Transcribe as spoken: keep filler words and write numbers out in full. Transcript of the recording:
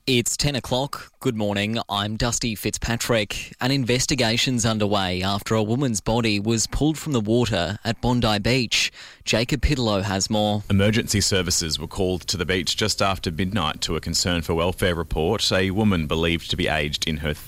It's ten o'clock. Good morning. I'm Dusty Fitzpatrick. An investigation's underway after a woman's body was pulled from the water at Bondi Beach. Jacob Pitlow has more. Emergency services were called to the beach just after midnight to a concern for welfare report. A woman believed to be aged in her